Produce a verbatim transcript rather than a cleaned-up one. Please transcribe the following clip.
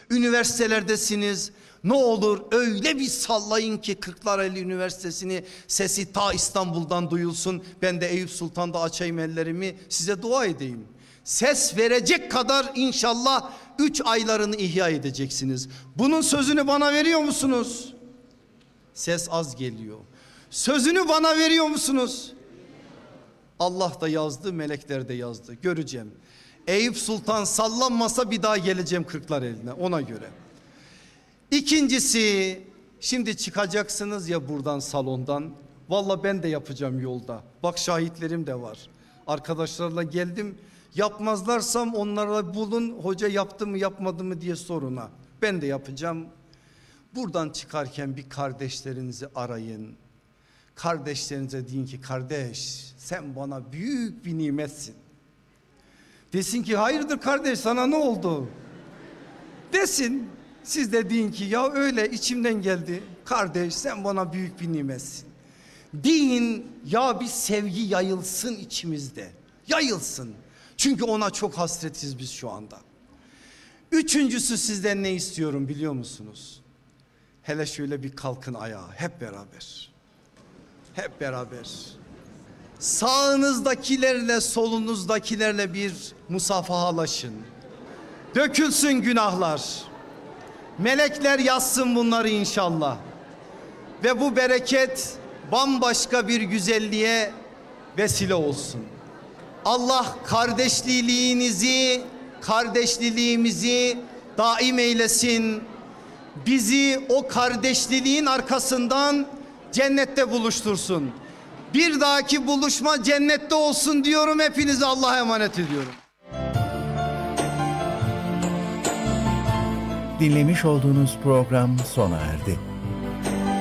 Üniversitelerdesiniz. Ne olur öyle bir sallayın ki Kırklareli Üniversitesi'ni, sesi ta İstanbul'dan duyulsun. Ben de Eyüp Sultan'da açayım ellerimi, size dua edeyim. Ses verecek kadar inşallah üç aylarını ihya edeceksiniz. Bunun sözünü bana veriyor musunuz? Ses az geliyor. Sözünü bana veriyor musunuz? Allah da yazdı, melekler de yazdı. Göreceğim. Eyüp Sultan sallanmasa bir daha geleceğim Kırklareli'ne, ona göre. İkincisi, şimdi çıkacaksınız ya buradan, salondan. Vallahi ben de yapacağım yolda. Bak şahitlerim de var. Arkadaşlarla geldim. Yapmazlarsam onlara bulun, hoca yaptı mı yapmadı mı diye soruna. Ben de yapacağım. Buradan çıkarken bir kardeşlerinizi arayın. Kardeşlerinize deyin ki kardeş, sen bana büyük bir nimetsin. Desin ki hayırdır kardeş, sana ne oldu? Desin. Siz de deyin ki ya öyle içimden geldi. Kardeş, sen bana büyük bir nimetsin. Deyin ya, bir sevgi yayılsın içimizde. Yayılsın. Çünkü ona çok hasretiz biz şu anda. Üçüncüsü, sizden ne istiyorum biliyor musunuz? Hele şöyle bir kalkın ayağa hep beraber. Hep beraber. Sağınızdakilerle solunuzdakilerle bir musafahalaşın. Dökülsün günahlar. Melekler yazsın bunları inşallah. Ve bu bereket bambaşka bir güzelliğe vesile olsun. Allah kardeşliğinizi, kardeşliğimizi daim eylesin. Bizi o kardeşliğin arkasından cennette buluştursun. Bir dahaki buluşma cennette olsun diyorum. Hepinizi Allah'a emanet ediyorum. Dinlemiş olduğunuz program sona erdi.